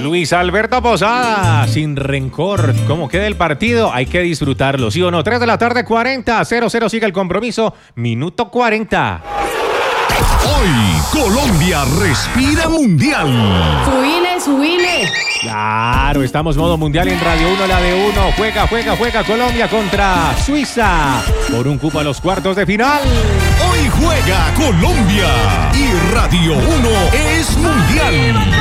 Luis Alberto Posada, sin rencor. ¿Cómo queda el partido? Hay que disfrutarlo, ¿sí o no? 3 de la tarde, 40, 0-0 sigue el compromiso, minuto 40. Hoy, Colombia respira mundial. Subile. Claro, estamos modo mundial en Radio 1, la de 1. Juega Colombia contra Suiza por un cupo a los cuartos de final. Hoy juega Colombia y Radio 1 es mundial.